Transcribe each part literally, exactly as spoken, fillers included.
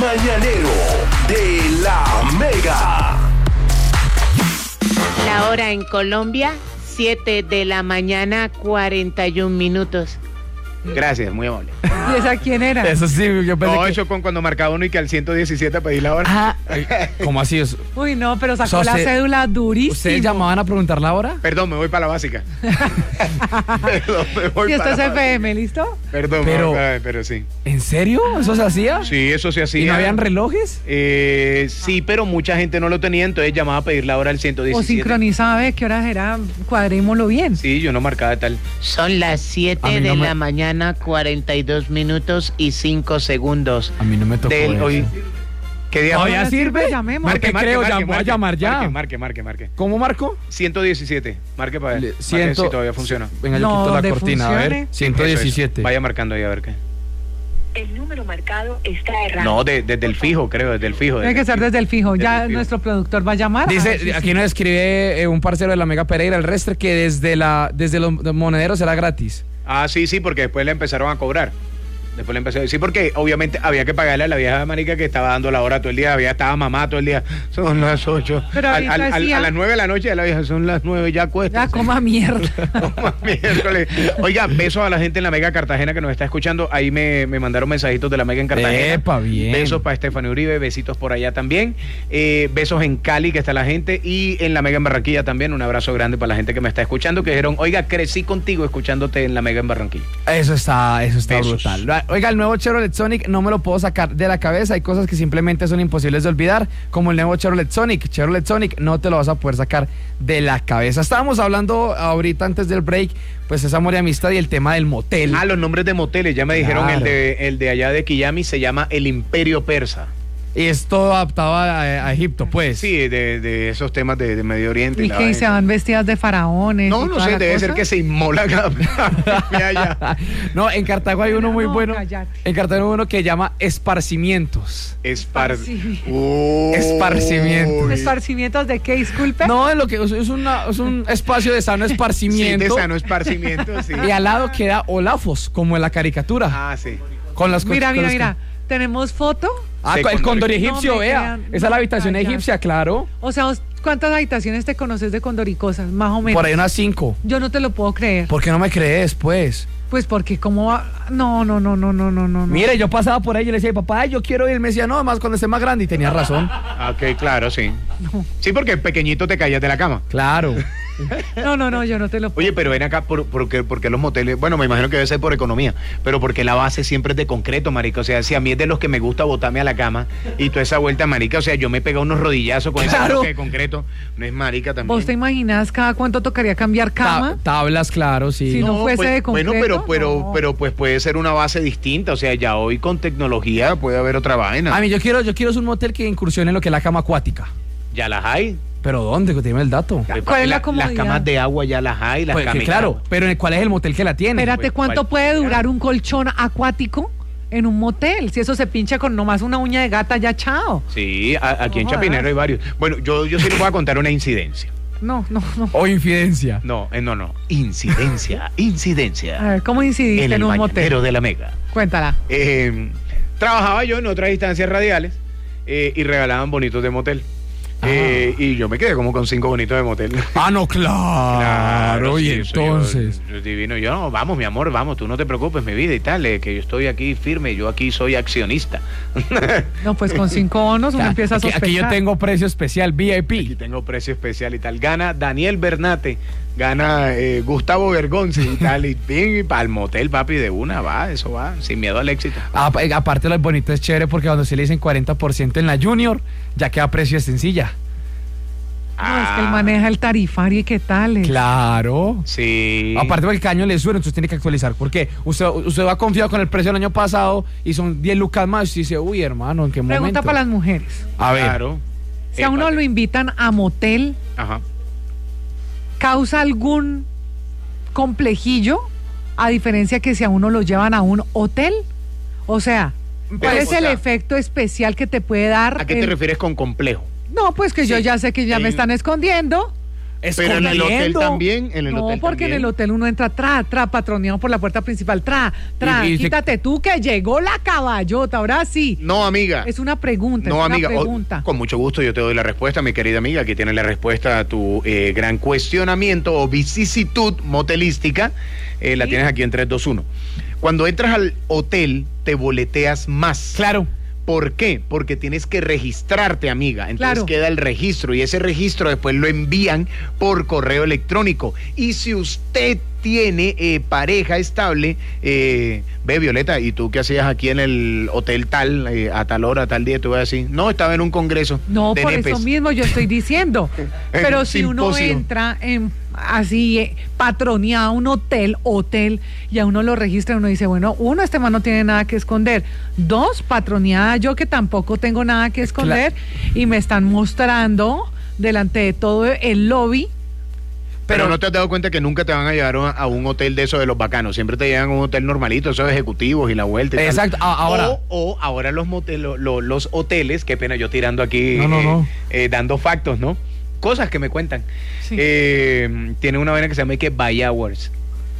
mañanero de La Mega. La hora en Colombia, siete de la mañana, cuarenta y un minutos. Gracias, muy amable. ¿Y esa quién era? Eso sí, yo pensé No, que... eso con cuando marcaba uno y que al ciento diecisiete a pedir la hora. Ah, ¿cómo así? Es- Uy, no, pero sacó O sea, la usted- cédula durísimo. ¿Ustedes llamaban a preguntar la hora? Perdón, me voy para la básica. Perdón, me voy Y esto para es la F M, ¿listo? básica. Perdón, Pero- pero, pero sí. ¿En serio? ¿Eso se hacía? Sí, eso se hacía. ¿Y no habían relojes? Eh, sí, pero mucha gente no lo tenía, entonces llamaba a pedir la hora al ciento O diecisiete. sincronizaba, ¿ves qué horas era? Cuadrémoslo bien. Sí, yo no marcaba tal. Son las A siete mí de no me- la mañana, cuarenta y dos minutos y cinco segundos. A mí no me tocó Del, eso. hoy, ¿Qué día ¿Todavía Ahora sirve? sirve, llamemos. Marque, creo, ya, voy a llamar ya. Marque, marque, marque, marque. ¿Cómo marco? ciento diecisiete. Marque para ver. Le- Marque ciento- si todavía funciona. Venga, yo No, quito la donde cortina, a ver. funcione. ciento diecisiete. Eso es. Vaya marcando ahí a ver qué. El número marcado está errado. No, de- desde el fijo, creo, desde el fijo. Tiene desde que ser el fijo. desde el fijo. Desde Ya el fijo. nuestro productor va a llamar. A ver Dice, si aquí sí. nos escribe eh, un parcero de la Mega Pereira, el Restre, que desde la desde los monederos será gratis. Ah, sí, sí, porque después le empezaron a cobrar. Después le empecé a decir, porque obviamente había que pagarle a la vieja marica que estaba dando la hora todo el día, había estaba mamá todo el día. Son las ocho. Pero Al- ahorita al- al- decía- a las nueve de la noche la vieja, son las nueve, ya cuesta. Ya coma mierda. Coma miércoles. Oiga, besos a la gente en la Mega Cartagena que nos está escuchando. Ahí me, me mandaron mensajitos de la Mega en Cartagena. Epa, bien. Besos para Stephanie Uribe, besitos por allá también. Eh, besos en Cali, que está la gente. Y en la Mega en Barranquilla también. Un abrazo grande para la gente que me está escuchando. Que dijeron, oiga, crecí contigo escuchándote en la Mega en Barranquilla. Eso está, eso está Besos. brutal. Oiga, el nuevo Chevrolet Sonic no me lo puedo sacar de la cabeza. Hay cosas que simplemente son imposibles de olvidar, como el nuevo Chevrolet Sonic. Chevrolet Sonic no te lo vas a poder sacar de la cabeza. Estábamos hablando ahorita antes del break, pues es amor y amistad y el tema del motel. Ah, los nombres de moteles. Ya me dijeron Claro. el de, el de allá de Quillami se llama el Imperio Persa. Y es todo adaptado a, a Egipto, pues. Sí, de, de esos temas de, de Medio Oriente. Y la que vaina. se van vestidas de faraones. No, y no toda sé, la debe cosa. ser que se inmola acá. allá. No, en Cartago hay uno muy No, bueno. cállate. En Cartago hay uno que llama esparcimientos. Espar... Esparci- Uy. Esparcimiento. ¿Esparcimientos de qué, disculpe? No, es lo que es, es una- es un espacio de sano Sí, esparcimiento. de sano esparcimiento, sí. Y al lado queda Olafos, como en la caricatura. Ah, sí. Con las co- Mira, con mira, las mira. co- ¿Tenemos foto? Ah, De el cóndor cóndor egipcio. egipcio, No me vea. crean, Esa es no, la habitación cállate. egipcia, claro. O sea, ¿cuántas habitaciones te conoces de condoricosas? Más o menos. Por ahí unas cinco. Yo no te lo puedo creer. ¿Por qué no me crees, pues? Pues porque cómo va... No, no, no, no, no, no, no. Mire, yo pasaba por ahí y le decía, papá, yo quiero ir. Me decía, no, más cuando esté más grande. Y tenía razón. Ah, ok, claro, sí. Sí, porque pequeñito te caías de la cama. Claro. No, no, no, yo no te lo puedo. Oye, pero ven acá, ¿por, por, qué, por qué los moteles? Bueno, me imagino que debe ser por economía, pero porque la base siempre es de concreto, marica. O sea, si a mí es de los que me gusta botarme a la cama y toda esa vuelta, marica, o sea, yo me pego unos rodillazos con ese Claro. bloque de concreto. No es marica también. ¿Vos te imaginas cada cuánto tocaría cambiar cama? Ta- tablas, claro, sí. Sí, no fuese pues, de concreto, Bueno, pero, pero, no. pero pues puede ser una base distinta. O sea, ya hoy con tecnología puede haber otra vaina. A mí, yo quiero, yo quiero es un motel que incursione en lo que es la cama acuática. Ya las hay. ¿Pero dónde? Dime el dato. ¿Cuál es la Las comodidad? camas de agua ya las hay. Las Pues, que camas- claro, pero ¿cuál es el motel que la tiene? Espérate, pues, ¿cuánto ¿cuál? puede durar un colchón acuático en un motel? Si eso se pincha con nomás una uña de gata, ya chao. Sí, a- aquí en No Chapinero jodas. hay varios. Bueno, yo, yo sí les voy a contar una incidencia. No, no, no. O infidencia. No, eh, no, no. Incidencia, incidencia. A ver, ¿cómo incidiste En en, el un mañanero motel? de la Mega. Cuéntala. Eh, trabajaba yo en otras instancias radiales eh, y regalaban bonitos de motel. Eh, y yo me quedé como con cinco bonitos de motel. Ah, no, claro. y sí, eso yo- entonces. yo divino. Yo, no, vamos, mi amor, vamos, tú no te preocupes, mi vida y tal, eh, que yo estoy aquí firme, yo aquí soy accionista. No, pues con cinco bonos uno Ya, empieza a aquí, sospechar. aquí yo tengo precio especial, V I Aquí P. tengo precio especial y tal. Gana Daniel Bernate, gana eh, Gustavo Bergonzi y tal. Y bien, para el motel, papi, de una, va, eso va, sin miedo al éxito. Ah, pa- aparte, lo bonito es chévere porque cuando se le dicen cuarenta por ciento en la Junior, ya queda precio de sencilla. No, es que él maneja el tarifario y qué tal. es. Claro. Sí. Aparte porque cada año le sube, entonces tiene que actualizar. Porque usted, usted va confiado con el precio del año pasado y son diez lucas más y dice, uy, hermano, ¿en qué momento? Pregunta para las mujeres. A ver. Claro. Si a uno Épale. lo invitan a motel, Ajá. ¿causa algún complejillo? A diferencia que si a uno lo llevan a un hotel. O sea, ¿cuál Pero, es o el sea, efecto especial que te puede dar? ¿A qué te el- refieres con complejo? No, pues que yo Sí. ya sé que ya me Eh, están escondiendo. Pero en el hotel escondiendo. también, en el No, hotel porque también. en el hotel uno entra tra, tra, patroneado por la puerta principal, tra, tra, Y- y se- quítate tú que llegó la caballota, ahora sí. No, amiga. Es una pregunta, No, es una amiga, o- pregunta. con mucho gusto yo te doy la respuesta, mi querida amiga. Aquí tiene la respuesta a tu eh, gran cuestionamiento o vicisitud motelística. Eh, la Sí. tienes aquí en tres, dos, uno. Cuando entras al hotel, te boleteas más. Claro. ¿Por qué? Porque tienes que registrarte, amiga. Entonces Claro. queda el registro y ese registro después lo envían por correo electrónico. Y si usted tiene eh, pareja estable, eh, ve, Violeta, ¿y tú qué hacías aquí en el hotel tal, eh, a tal hora, tal día? Tú vas a decir, no, estaba en un congreso. No, de por nepes". eso mismo yo estoy diciendo. En Pero un si uno simposio. entra en así eh, patroneado a un hotel, hotel, y a uno lo registra, uno dice, bueno, uno, este man no tiene nada que esconder. Dos, patroneada yo que tampoco tengo nada que esconder y me están mostrando delante de todo el lobby. Pero, Pero- no te has dado cuenta que nunca te van a llevar a, a un hotel de esos de los bacanos. Siempre te llevan a un hotel normalito, esos ejecutivos y la vuelta. Y tal. Exacto, a- ahora. O, o ahora los, motel, lo- lo- los hoteles, qué pena yo tirando aquí, No, no, eh, no. eh, dando factos, ¿no? Cosas que me cuentan. Sí. Eh, tiene una vaina que se llama que Buy Hours.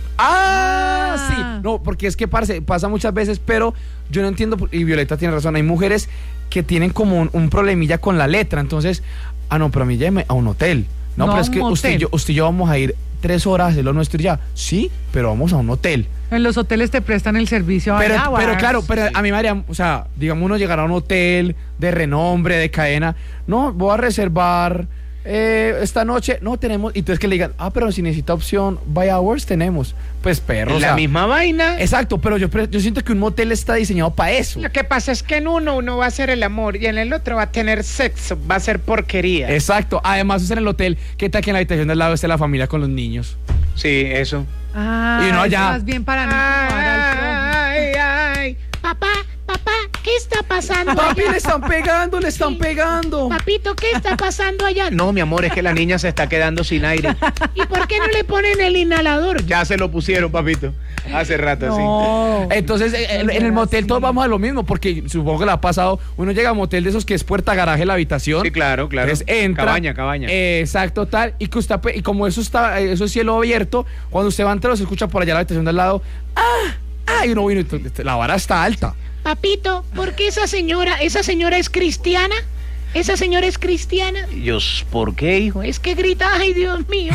Ah, Ah. sí. No, porque es que parce, pasa muchas veces, pero yo no entiendo, y Violeta tiene razón, hay mujeres que tienen como un, un problemilla con la letra, entonces, ah, no, pero a mí lléveme a un hotel. No, No, pero a es que un usted y, hotel. yo, usted y yo vamos a ir tres horas a hacer lo nuestro y ya. Sí, pero vamos a un hotel. En los hoteles te prestan el servicio Pero, allá, pero vas. claro, pero a mí me haría, o sea, digamos uno llegará a un hotel de renombre, de cadena, no, voy a reservar eh, esta noche, no tenemos, y entonces que le digan, ah, pero si necesita opción, buy hours tenemos, pues perro, o la sea, misma vaina. exacto, pero yo, pre- yo siento que un motel está diseñado para eso. Lo que pasa es que en uno uno va a hacer el amor y en el otro va a tener sexo, va a ser porquería. Exacto, además usted en el hotel, ¿qué tal que en la habitación del lado esté la familia con los niños? Sí, eso. Ah, Y uno eso allá. más bien para no incomodar al prójimo. Ay, ay, papá, papá, ¿qué está pasando Papi, allá? le están pegando, le están pegando. Papito, ¿qué está pasando allá? No, mi amor, es que la niña se está quedando sin aire. ¿Y por qué no le ponen el inhalador? Ya se lo pusieron, papito. Hace rato, sí. No. Entonces, eh, en, en el motel todos vamos a lo mismo, porque supongo que le ha pasado, uno llega a un motel de esos que es puerta garaje la habitación. Sí, claro, claro. Entonces entra. Cabaña, cabaña. eh, exacto, tal. Y, que usted, pe- y como eso está, eh, eso es cielo abierto, cuando usted va a entrar, se escucha por allá la habitación de al lado. ¡Ah! ¡Ah! Y uno vino, y t- t- la vara está alta. Papito, ¿por qué esa señora, esa señora es cristiana? ¿Esa señora es cristiana? Dios, ¿por qué, hijo? Es que grita, ay, Dios mío.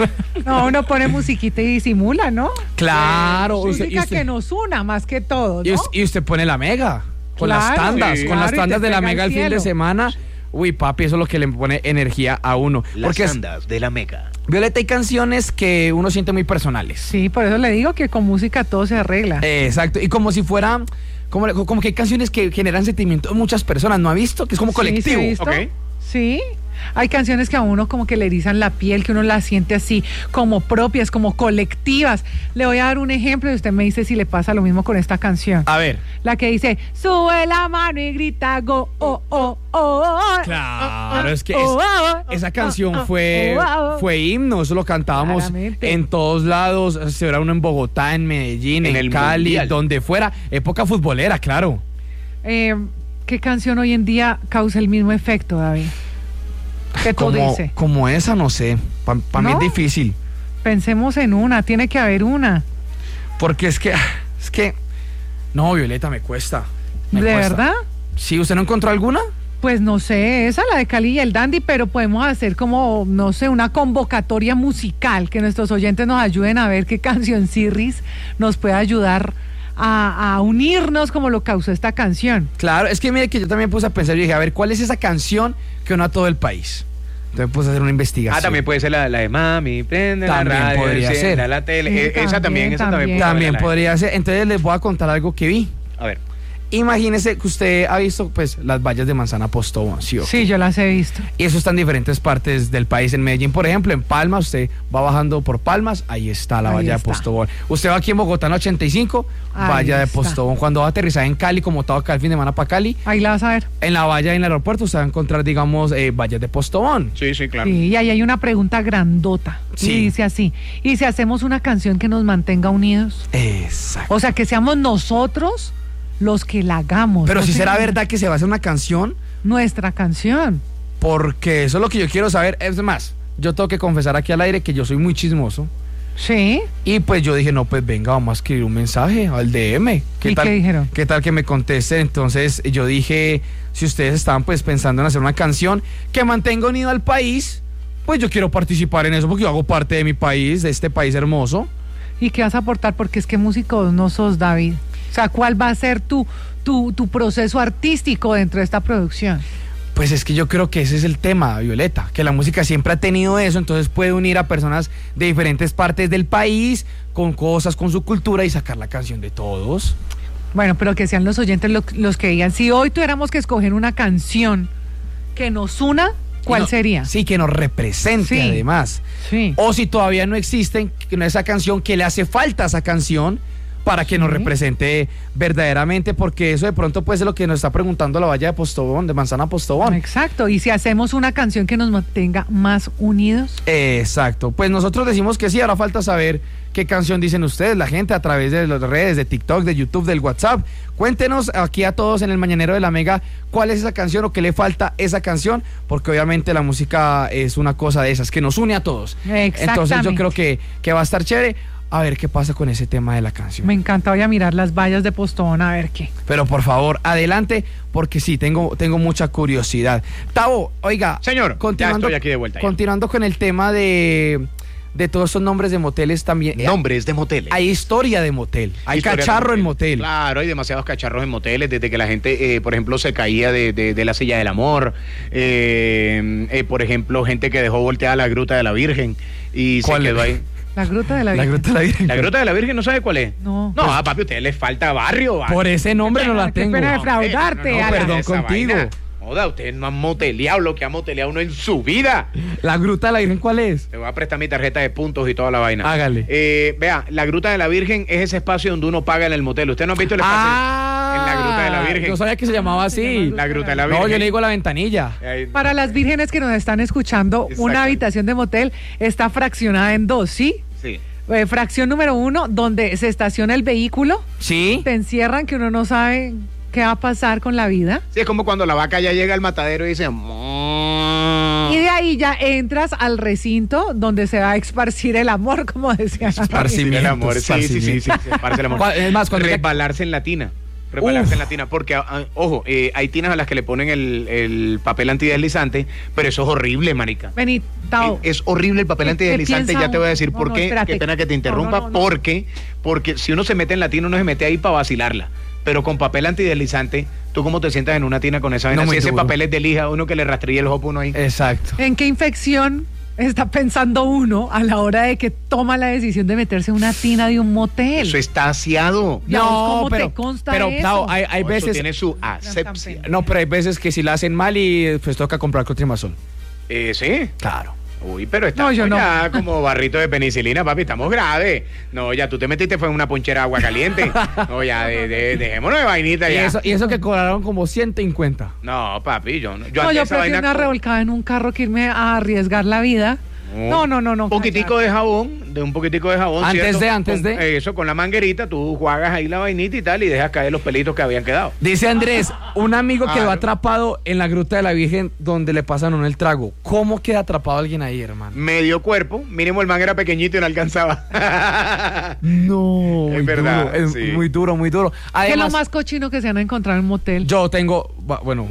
No, uno pone musiquita y disimula, ¿no? Claro. usted- y, Música usted, que nos una más que todo, y ¿no? us- y usted pone la mega. Con las Claro, tandas, sí. con las claro, y tandas te de la pega mega al el fin de cielo. semana. Uy, papi, eso es lo que le pone energía a uno. Las Porque es- andas de la Mega. Violeta, hay canciones que uno siente muy personales. Sí, por eso le digo que con música todo se arregla. Eh, exacto, y como si fuera, como, como que hay canciones que generan sentimiento en muchas personas, ¿no ha visto? Que es como Sí, colectivo. ¿sí he visto? Ok. Sí. Hay canciones que a uno como que le erizan la piel, que uno las siente así, como propias, como colectivas. Le voy a dar un ejemplo y usted me dice si le pasa lo mismo con esta canción. A ver. La que dice, sube la mano y grita, go, oh, oh, oh, oh. Claro, es que es- Oh, oh, oh, esa oh, canción oh, fue, oh, oh. fue himno, eso lo cantábamos Claramente. en todos lados, se era uno en Bogotá, en Medellín, En en, el Cali, Mundial. donde fuera, época futbolera, claro. Eh, ¿Qué canción hoy en día causa el mismo efecto, David? ¿Qué tú Como, dices? como esa, no sé, para mí ¿No? es difícil, Pensemos en una, tiene que haber una. porque es que, es que, no, Violeta, me cuesta. me ¿De cuesta. verdad? ¿Sí, usted no encontró alguna? Pues no sé, esa la de Cali y el Dandy, pero podemos hacer como, no sé, una convocatoria musical, que nuestros oyentes nos ayuden a ver qué canción Sirris nos puede ayudar a, a unirnos como lo causó esta canción. Claro, es que mire que yo también puse a pensar y dije, a ver, ¿cuál es esa canción que una a todo el país? Entonces puse a hacer una investigación. Ah, también puede ser la, la de mami, prende También la radio, podría encienda ser. la tele. Sí, Eh, esa también, también, esa también. también. puede También valer la podría ser. Entonces les voy a contar algo que vi. pena. A ver. Imagínese que usted ha visto pues las vallas de manzana Postobón, ¿sí o qué? Sí, yo las he visto. Y eso está en diferentes partes del país. En Medellín, por ejemplo, en Palmas, usted va bajando por Palmas, ahí está la Ahí valla está. de Postobón. Usted va aquí en Bogotá en ochenta y cinco, Ahí valla de está. Postobón. Cuando va a aterrizar en Cali, como todo acá el fin de semana para Cali, Ahí la vas a ver. en la valla en el aeropuerto usted va a encontrar, digamos, eh, vallas de Postobón. Sí, sí, claro. Sí, y ahí hay una pregunta grandota. Sí. Y dice así, ¿y si hacemos una canción que nos mantenga unidos? Exacto. O sea, que seamos nosotros los que la hagamos. Pero ¿no si se será imagina? verdad que se va a hacer una canción, Nuestra canción. porque eso es lo que yo quiero saber. Es más, yo tengo que confesar aquí al aire que yo soy muy chismoso. Sí. Y pues yo dije, no, pues venga, vamos a escribir un mensaje al D M. ¿Qué ¿Y tal, qué dijeron? ¿Qué tal que me contesten? Entonces yo dije, si ustedes estaban pues pensando en hacer una canción que mantenga unido al país, pues yo quiero participar en eso porque yo hago parte de mi país, de este país hermoso. ¿Y qué vas a aportar? Porque es que músico no sos, David. O sea, ¿cuál va a ser tu, tu, tu proceso artístico dentro de esta producción? Pues es que yo creo que ese es el tema, Violeta, que la música siempre ha tenido eso, entonces puede unir a personas de diferentes partes del país, con cosas, con su cultura y sacar la canción de todos. Bueno, pero que sean los oyentes lo- los que digan, si hoy tuviéramos que escoger una canción que nos una, ¿cuál No, sería? Sí, que nos represente Sí. además. Sí. O si todavía no existen, que no esa canción, que le hace falta a esa canción para que nos Sí. represente verdaderamente, porque eso de pronto pues es lo que nos está preguntando la valla de Postobón, de Manzana Postobón. Exacto, y si hacemos una canción que nos mantenga más unidos. Exacto, pues nosotros decimos que sí, ahora falta saber qué canción dicen ustedes, la gente a través de las redes, de TikTok, de YouTube, del WhatsApp. Cuéntenos aquí a todos en el Mañanero de la Mega cuál es esa canción o qué le falta a esa canción, porque obviamente la música es una cosa de esas que nos une a todos. Entonces yo Exactamente. creo que, que va a estar chévere. A ver qué pasa con ese tema de la canción. Me encanta, voy a mirar las vallas de Postobón a ver qué. Pero por favor, adelante, porque sí, tengo, tengo mucha curiosidad. Tavo, oiga. Señor, ya estoy aquí de vuelta ya. Continuando con el tema de, de todos esos nombres de moteles también. eh, Nombres de moteles. Hay historia de motel. Hay Historia de cacharro en motel. Claro, hay demasiados cacharros en moteles, desde que la gente, eh, por ejemplo, se caía de, de- de la silla del amor, eh, eh, por ejemplo, gente que dejó volteada la gruta de la Virgen y se ¿Cuál quedó es? ahí. La Gruta de la La Virgen. Gruta de la Virgen. La gruta de la Virgen, ¿no sabe cuál es? No. No, ah, papi, a ustedes les falta barrio. barrio. Por ese nombre no la Qué tengo. pena de defraudarte, No, no, no, Alan. perdón esa contigo. vaina. Joda, ustedes no han moteleado lo que ha moteleado uno en su vida. La Gruta de la Virgen, ¿cuál es? Te voy a prestar mi tarjeta de puntos y toda la vaina. Hágale. Eh, vea, la Gruta de la Virgen es ese espacio donde uno paga en el motel. ¿Usted no ha visto el espacio Ah, en la Gruta de la Virgen? Yo sabía que se llamaba así. La Gruta de la Virgen. No, yo le digo la ventanilla. Eh, Para las vírgenes que nos están escuchando, Exacto. una habitación de motel está fraccionada en dos, ¿sí? Sí. Eh, fracción número uno, donde se estaciona el vehículo, ¿Sí? te encierran que uno no sabe qué va a pasar con la vida. Sí, es como cuando la vaca ya llega al matadero y dice... "Mm". Y de ahí ya entras al recinto donde se va a esparcir el amor, como decía. Esparcimiento. El amor, sí, sí, sí, sí, esparcimiento. se esparce el amor. Cu- es más, cuando ya- Resbalarse en la tina. Resbalarse Uf. en la tina. Porque, ah, ojo, eh, hay tinas a las que le ponen el, el papel antideslizante, pero eso es horrible, marica. Vení, Tao. Es horrible el papel ¿Qué- qué antideslizante, piensa ya te voy a decir uno? por No, qué. no, espérate. Qué pena que te interrumpa. No, no, no, no. Porque, porque si uno se mete en la tina, uno se mete ahí para vacilarla. Pero con papel antideslizante, ¿tú cómo te sientas en una tina con esa vaina? No, muy si ese duro. papel es de lija, uno que le rastrilla el jopo uno ahí. Exacto. ¿En qué infección está pensando uno a la hora de que toma la decisión de meterse en una tina de un motel? Eso está aseado. ¿Y a vos cómo te consta pero eso? Tao, hay, hay No, eso veces. tiene su asepsia. No, pero hay veces que si la hacen mal y pues toca comprar cotrimazol. Eh, sí. Claro. Uy, pero está No, yo no. ya como barrito de penicilina, papi, estamos graves. No, ya tú te metiste fue en una ponchera de agua caliente. No, ya, de, de- dejémonos de vainita Y ya. eso, y eso que cobraron como ciento cincuenta. No, papi, yo no. Yo No, antes yo esa prefiero vaina una con- revolcada en un carro que irme a arriesgar la vida. No, no, no, no. Un poquitico de jabón, de un poquitico de jabón. Antes ¿cierto? de, antes Con- de. Eso, con la manguerita, tú juegas ahí la vainita y tal y dejas caer los pelitos que habían quedado. Dice Andrés, un amigo quedó Claro. atrapado en la Gruta de la Virgen donde le pasan a uno el trago. ¿Cómo queda atrapado alguien ahí, hermano? Medio cuerpo, mínimo el man era pequeñito y no alcanzaba. No, Es muy verdad, duro, es sí. muy duro, muy duro. ¿Qué es lo Además, más cochino que se han encontrado en un motel? yo tengo, bu- bueno,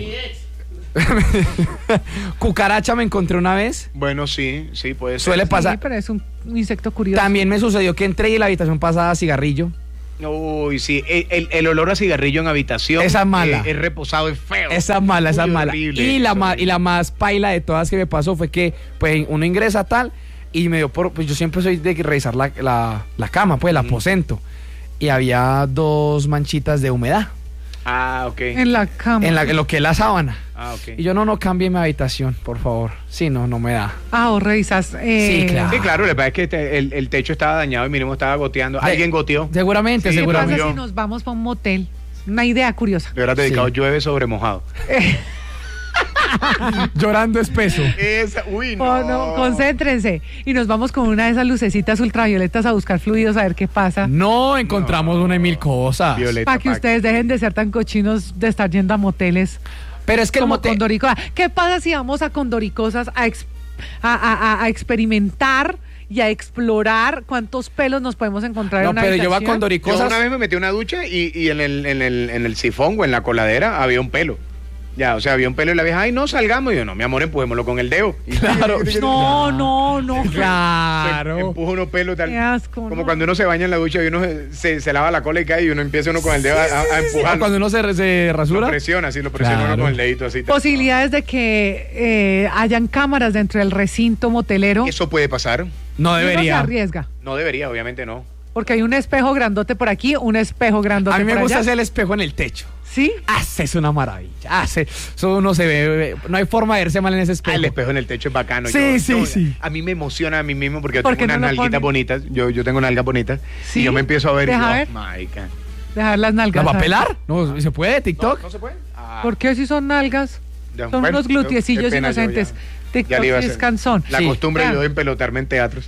cucaracha me encontré una vez. Bueno, sí, sí, puede ser. Suele Sí, pasar. pero es un, un insecto curioso. También me sucedió que entré y la habitación pasaba cigarrillo. Uy, sí, el, el- el olor a cigarrillo en habitación. Esa es mala. eh, es reposado, es feo. Esa es mala, esa Uy, es mala. horrible, Y la, es ma- horrible. y la más paila de todas que me pasó fue que pues uno ingresa tal y me dio por, pues yo siempre soy de revisar la, la, la cama, pues el aposento. Y había dos manchitas de humedad Ah, ok. En la cama. en, la, en lo que es la sábana. Ah, ok. Y yo no, no cambie mi habitación, por favor. Sí, no, no me da. Ah, o revisas. eh, Sí, claro. Sí, claro, lo que pasa es que te- el, el techo estaba dañado y mínimo estaba goteando. De- Alguien goteó. Seguramente, Sí, ¿Qué pasa seguramente. yo. si nos vamos para un motel? Una idea curiosa. De verdad dedicado, Sí. llueve sobre mojado. Llorando espeso. Esa, uy, no. Oh, no, concéntrense. Y nos vamos con una de esas lucecitas ultravioletas a buscar fluidos a ver qué pasa. No, encontramos una y mil cosas. Violeta, Para que pa' ustedes dejen de ser tan cochinos de estar yendo a moteles Pero es que el como motel. Condoricosas. ¿Qué pasa si vamos a Condoricosas a, ex- a, a- a experimentar y a explorar cuántos pelos nos podemos encontrar No, en una pero yo voy a habitación. Yo Condoricosas. una vez me metí a una ducha y, y en, el, en, el, en el sifón o en la coladera había un pelo. Ya, o sea, había un pelo y la vieja, ay, no, salgamos. Y yo, no, mi amor, empujémoslo con el dedo. Y Claro. No, no, no. Claro. empuja unos pelos tal. Qué asco, Como no. cuando uno se baña en la ducha y uno se, se lava la cola y cae y uno empieza uno con el dedo a, a- a O empujarlo. cuando uno se, se Lo rasura. presiona, así, lo presiona Claro. uno con el dedito así. Posibilidades de que eh, hayan cámaras dentro del recinto motelero. Eso puede pasar. No Uno se debería. arriesga. No debería, obviamente no. Porque hay un espejo grandote por aquí, un espejo grandote A mí me por gusta allá. hacer el espejo en el techo. ¿Sí? Hace, es una maravilla. Hace, eso uno se ve, no hay forma de verse mal en ese Ah, espejo. el espejo en el techo es bacano. Sí, Yo- sí, yo- sí. A mí me emociona a mí mismo porque yo ¿Por qué tengo unas no lo nalguitas ponen? bonitas. Yo, yo tengo nalgas bonitas. ¿Sí? Y yo me empiezo a ver. y Deja yo, ver. marica. Dejar las ¿La nalgas. va a ¿sabes? pelar? No, ¿se puede? ¿TikTok? ¿No, no se puede? Ah, ¿Por qué si son nalgas? ya, Son bueno, unos glutiecillos qué pena, yo inocentes. ya- TikTok ya le iba a sí es hacer. canzón. La Sí. costumbre Claro. yo de empelotarme en teatros.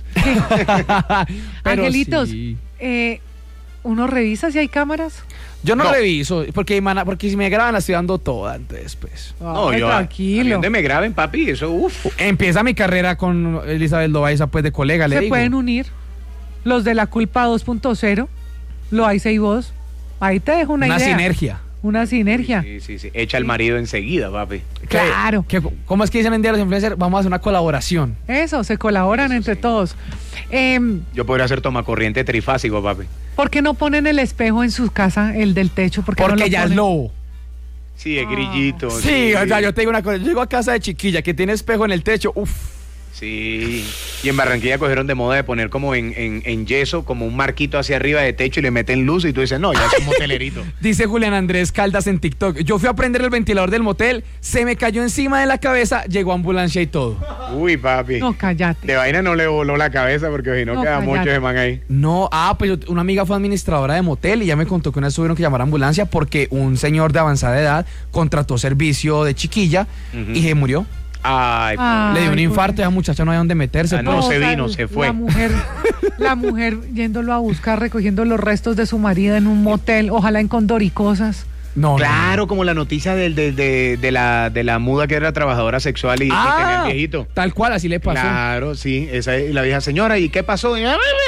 Pero Angelitos, sí. eh, ¿uno revisa si hay cámaras? Yo no, No. reviso, porque, mana- porque si me graban la estoy dando toda, entonces pues. No, Ay, yo. tranquilo. ¿Dónde me graben, papi? Eso, uff. Empieza mi carrera con Elizabeth Loaiza, pues de colega, le Se digo. pueden unir los de la culpa dos punto cero, lo hay y vos. Ahí te dejo una, Una idea. sinergia. Una sinergia. Sí, sí, sí. Echa al marido enseguida, papi. ¿Qué- Claro. qué- ¿Cómo es que dicen en día los influencers? Vamos a hacer una colaboración. Eso, se colaboran Eso entre sí. todos. Em, Yo podría hacer tomacorriente trifásico, papi. ¿Por qué no ponen el espejo en su casa, el del techo? ¿Por qué no Porque lo ya es ponen? lobo. Sí, es Ah. grillito. Sí, o sea, yo te digo una cosa. Yo llego a casa de chiquilla que tiene espejo en el techo. Uf. Sí. Y en Barranquilla cogieron de moda de poner como en, en, en yeso, como un marquito hacia arriba de techo y le meten luz y tú dices, no, ya es un motelerito. Dice Julián Andrés Caldas en TikTok. Yo fui a prender el ventilador del motel, se me cayó encima de la cabeza, llegó ambulancia y todo. Uy, papi. No, cállate. De vaina no le voló la cabeza porque si no, No, queda cállate. mucho ese man ahí. No, ah, pues yo- una amiga fue administradora de motel y ya me contó que una vez tuvieron que llamar a ambulancia porque un señor de avanzada edad contrató servicio de chiquilla Ujú. y se murió. Ay, Ah. Le dio un Ay, infarto y esa muchacha no hay dónde meterse. Ah, no, pues. se o sea, vino, se fue. La mujer, la mujer yéndolo a buscar, recogiendo los restos de su marido en un motel, ojalá en Condoricosas. No, no. claro, como la noticia del, del- de, de la, de la muda que era trabajadora sexual y, y tenía Ah, el viejito. tal cual, así le pasó. Claro, sí, esa es la vieja señora. ¿Y qué pasó?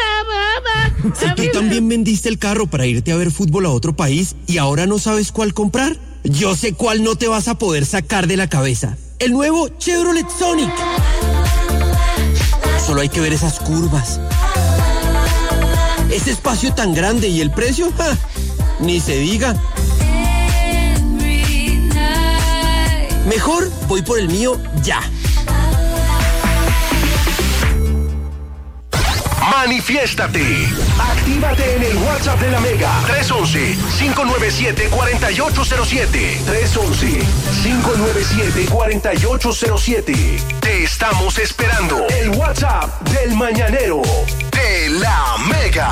Si tú también vendiste el carro para irte a ver fútbol a otro país y ahora no sabes cuál comprar, yo sé cuál no te vas a poder sacar de la cabeza. El nuevo Chevrolet Sonic. Solo hay que ver esas curvas. Ese espacio tan grande y el precio, ¡ja! Ni se diga. Mejor voy por el mío ya. Manifiéstate. Actívate en el WhatsApp de la Mega. tres once, cinco nueve siete, cuatro ocho cero siete. tres once, cinco nueve siete, cuatro ocho cero siete. Te estamos esperando. El WhatsApp del Mañanero. De la Mega.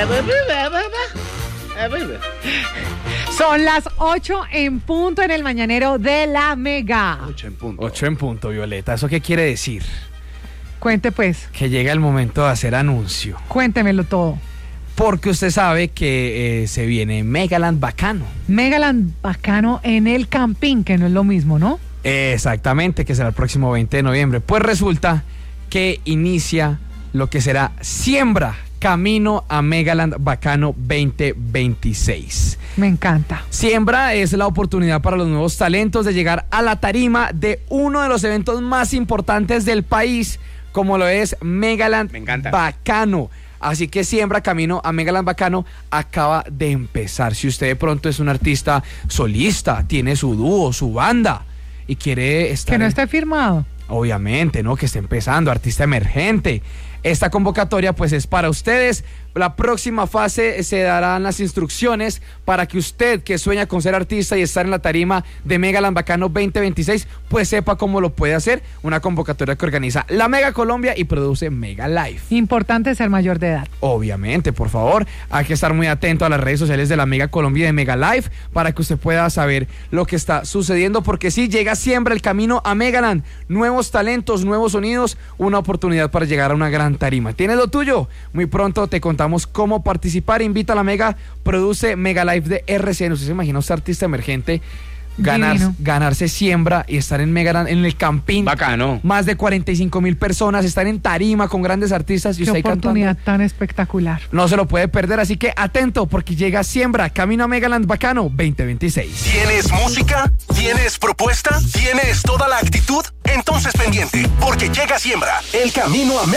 Son las ocho en punto en el mañanero de la Mega. Ocho en punto. Ocho en punto, Violeta. ¿Eso qué quiere decir? Cuente pues, Que llega el momento de hacer anuncio. cuéntemelo todo. Porque usted sabe que eh, se viene Megaland Bacano. Megaland bacano en el Campín, que no es lo mismo, ¿no? Exactamente, que será el próximo veinte de noviembre. Pues resulta que inicia lo que será Siembra, camino a Megaland Bacano veinte veintiséis. Me encanta. Siembra es la oportunidad para los nuevos talentos de llegar a la tarima de uno de los eventos más importantes del país, como lo es Megaland Me encanta. Bacano. Así que Siembra, camino a Megaland Bacano, acaba de empezar. Si usted de pronto es un artista solista, tiene su dúo, su banda y quiere estar... Que no en- esté firmado. Obviamente, ¿no? Que esté empezando, artista emergente. Esta convocatoria pues es para ustedes. La próxima fase se darán las instrucciones para que usted que sueña con ser artista y estar en la tarima de Megaland Bacano veinte veintiséis pues sepa cómo lo puede hacer. Una convocatoria que organiza la Mega Colombia y produce Mega Life. Importante ser mayor de edad. Obviamente, por favor, hay que estar muy atento a las redes sociales de la Mega Colombia y de Mega Life para que usted pueda saber lo que está sucediendo, porque sí, llega siempre el camino a Megaland, nuevos talentos, nuevos sonidos, una oportunidad para llegar a una gran tarima. ¿Tienes lo tuyo? Muy pronto te contamos cómo participar. Invita a la Mega, produce Mega Life de R C N. ¿Usted se imagina usted artista emergente ganar, Divino. ganarse Siembra y estar en Megaland, en el Campín. Bacano. Más de cuarenta y cinco mil personas, estar en tarima con grandes artistas y Qué usted ahí oportunidad cantando. tan espectacular. No se lo puede perder, así que atento porque llega Siembra, Camino a Megaland Bacano veinte veintiséis. ¿Tienes música? ¿Tienes propuesta? ¿Tienes toda la actitud? Entonces pendiente, porque llega Siembra, el camino a